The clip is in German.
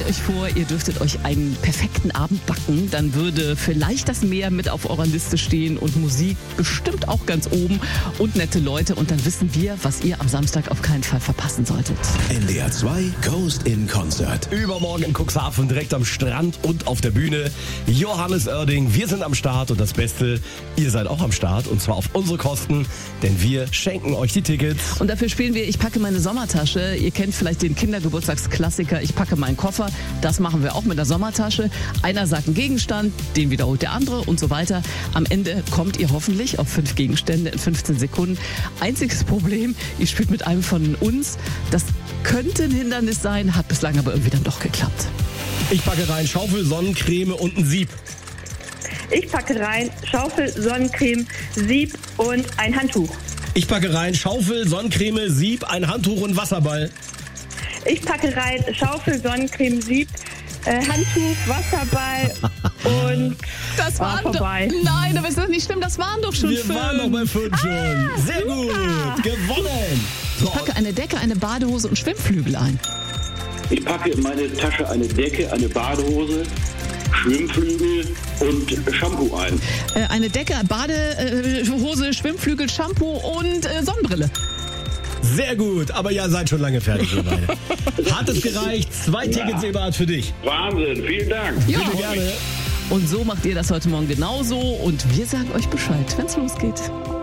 euch vor, ihr dürftet euch einen perfekten Abend backen. Dann würde vielleicht das Meer mit auf eurer Liste stehen und Musik bestimmt auch ganz oben und nette Leute. Und dann wissen wir, was ihr am Samstag auf keinen Fall verpassen solltet. NDR 2 Ghost in Concert. Übermorgen in Cuxhaven, direkt am Strand und auf der Bühne. Johannes Oerding, wir sind am Start und das Beste, ihr seid auch am Start und zwar auf unsere Kosten, denn wir schenken euch die Tickets. Und dafür spielen wir Ich packe meine Sommertasche. Ihr kennt vielleicht den Kindergeburtstagsklassiker Ich packe meinen Koffer. Das machen wir auch mit der Sommertasche. Einer sagt einen Gegenstand, den wiederholt der andere und so weiter. Am Ende kommt ihr hoffentlich auf 5 Gegenstände in 15 Sekunden. Einziges Problem, ihr spielt mit einem von uns. Das könnte ein Hindernis sein, hat bislang aber irgendwie dann doch geklappt. Ich packe rein Schaufel, Sonnencreme und ein Sieb. Ich packe rein Schaufel, Sonnencreme, Sieb und ein Handtuch. Ich packe rein Schaufel, Sonnencreme, Sieb, ein Handtuch und Wasserball. Ich packe rein Schaufel, Sonnencreme, Sieb, Handtuch, Wasserball und Das waren vorbei. Nein, aber ist das nicht schlimm? Das waren doch schon 5. Wir waren noch bei 5 schon. Sehr gut, gewonnen. Ich packe eine Decke, eine Badehose und Schwimmflügel ein. Ich packe in meine Tasche eine Decke, eine Badehose, Schwimmflügel und Shampoo ein. Eine Decke, Badehose, Schwimmflügel, Shampoo und Sonnenbrille. Sehr gut, aber ja, seid schon lange fertig, ihr beide. Hat es gereicht? 2 Tickets, Eberhard, für dich. Wahnsinn, vielen Dank. Ja. Bitte gerne. Und so macht ihr das heute Morgen genauso. Und wir sagen euch Bescheid, wenn es losgeht.